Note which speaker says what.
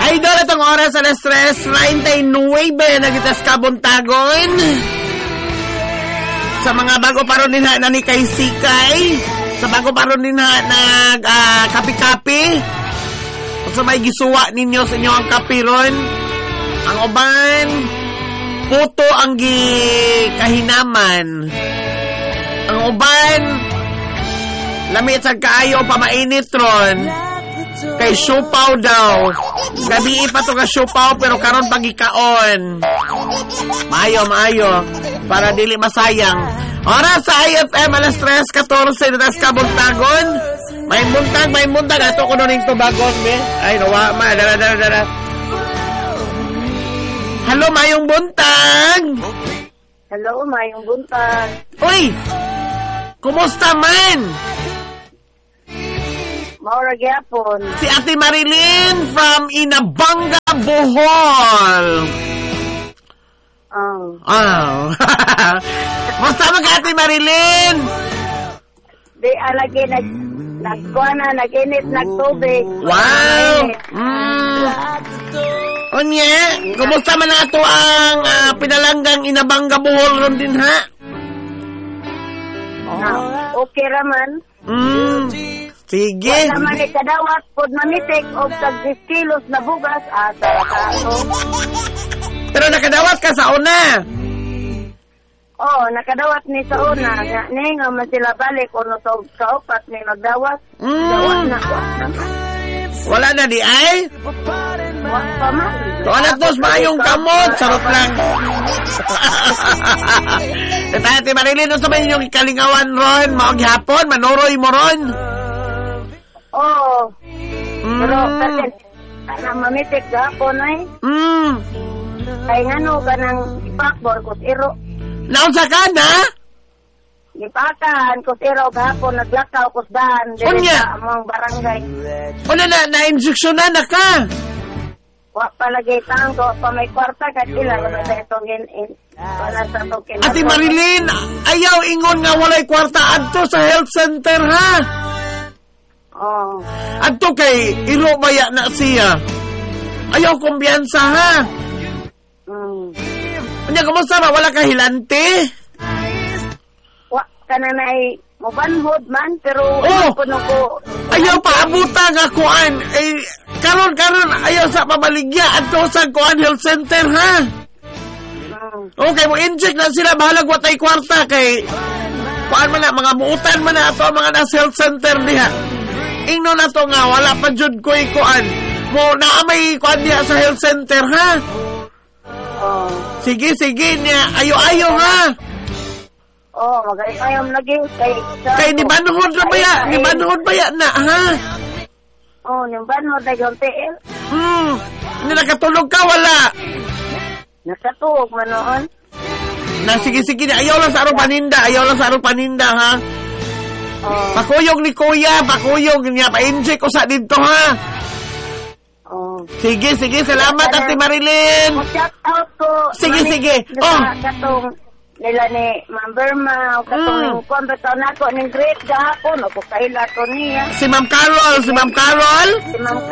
Speaker 1: Idol, itong oras alas 3:39 nagitas kabuntagon. Sa mga bago paron din na ni kay Sikay, sa bago paron din nag kapi-kapi. Sa may gisuwa ninyo sa inyo ang kapiron. Ang uban puto ang gikahinaman. Ang uban lamit sa kaayo pa mainit ron. Kay siupaw daw. Gabi pa to ka siupaw pero karon pagikaon. Maayo. Para dili masayang. Oras sa IFM alas 3:14 na kabuntagon. May buntag. Ato ko nun yung tubagon, be. Ay, nawa, dara. Hello, mayong buntag.
Speaker 2: Hello, mayong buntag.
Speaker 1: Uy! Kumusta man?
Speaker 2: Maura gyapon.
Speaker 1: Si Ate Marilyn from Inabanga, Bohol. Kumusta man ka, Ate Marilyn?
Speaker 2: Di alagi nagkuana, naginit, nagtubig.
Speaker 1: Wow! Onye, kumusta man ato ang pinalanggang Inabanga, Bohol ron din, ha?
Speaker 2: Okay raman.
Speaker 1: Sige.
Speaker 2: Wala naman ikadawat, pod manitik, o tag 10 kilos na bugas, asa ako.
Speaker 1: Pero nakadawat ka sa una.
Speaker 2: Oo, nakadawat ni sa una. Nga man sila balik, o no kaupat ni magdawat. Dawat na.
Speaker 1: Wala na di ay?
Speaker 2: Wala pa man.
Speaker 1: So, anak dos, mayong kamot. Sarot lang. Ate Marilyn, sa may inyong ikalingawan ron, maoghapon, manuroy mo ron.
Speaker 2: Oo. Pero, kasi, mamitik gapon ay. Kaya nga no, kanang ipakbor, kusiro.
Speaker 1: Naunsa ka na?
Speaker 2: Ipakan, kusiro, gapon, naglakaw, kusdahan.
Speaker 1: Unya?
Speaker 2: Among barangay.
Speaker 1: Una na-injeksyonan na ka.
Speaker 2: Wak palagay tang ko, pa may kwarta, katila, wala sa itong wala sa token.
Speaker 1: Ate Marilyn, ayaw ingon nga walay kwarta adto sa health center, ha?
Speaker 2: Oo.
Speaker 1: Adto kay iro baya na siya. Ayaw kumbiyansa, ha? Kanya, kamusta ba? Wala ka hilante?
Speaker 2: Wak ka na mabanhod man, pero ko.
Speaker 1: Ayaw paabuta nga kuan. Karon, ayaw sa pabaligya adto sa kuan health center, ha? Okay, mo inject na sila, bahalag watay kwarta kay kuan man na, mga muutan man na ato mga nasa health center diha. Ingno na to nga, wala pa jud ko'y kuan. Mo naamay kuan diha sa health center, ha? Sige niya, ayo ha?
Speaker 2: Magayayom lagi.
Speaker 1: Kay ni banhod baya na, ha?
Speaker 2: Ni banhod na yung TL.
Speaker 1: Hindi nakatulog ka, wala.
Speaker 2: Nakatulog man noon.
Speaker 1: Sige, ayaw lang sa arong paninda, ha? Pakuyog ni kuya, niya, pa-inject ko sa dito, ha? Sige, salamat, Ate Marilyn.
Speaker 2: Shout out ko.
Speaker 1: Sige.
Speaker 2: Katong nila ni Ma'am Berma, o katong ning kwambato na ko, ning great gahapon, o ko kaila ko niya.
Speaker 1: Si Ma'am Carol.